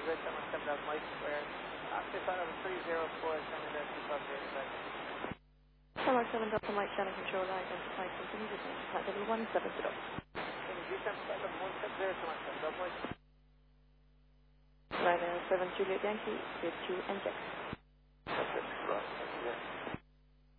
Red 717 Delta Mike Square. After flight level 304, sending there to South Bay. 717 Delta Mike, channel control, identify continue, descend to flight level 170. Descend to flight level 170, 717 Delta Mike. Ryanair 7 Juliet Yankee, gate 2 and check. That's it, right,